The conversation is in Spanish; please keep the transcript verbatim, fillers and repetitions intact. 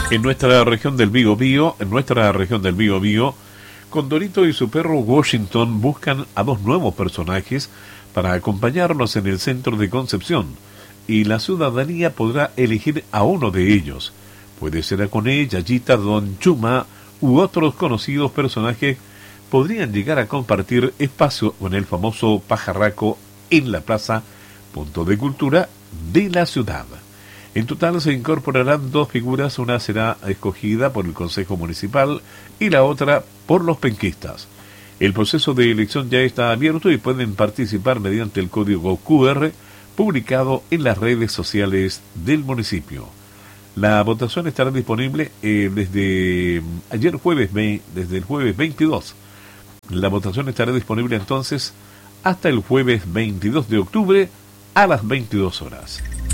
En nuestra región del Biobío, en nuestra región del Biobío, Condorito y su perro Washington buscan a dos nuevos personajes para acompañarnos en el centro de Concepción, y la ciudadanía podrá elegir a uno de ellos. Puede ser Aconé, Yayita, Don Chuma u otros conocidos personajes podrían llegar a compartir espacio con el famoso pajarraco en la plaza, punto de cultura de la ciudad. En total se incorporarán dos figuras, una será escogida por el Consejo Municipal y la otra por los penquistas. El proceso de elección ya está abierto y pueden participar mediante el código Q R publicado en las redes sociales del municipio. La votación estará disponible eh, desde ayer jueves, desde el jueves veintidós. La votación estará disponible entonces hasta el jueves veintidós de octubre a las veintidós horas.